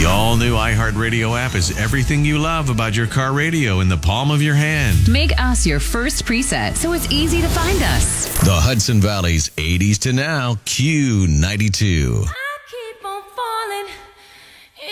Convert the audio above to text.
all-new iHeartRadio app is everything you love about your car radio in the palm of your hand. Make us your first preset so it's easy to find us. The Hudson Valley's 80s to now Q92.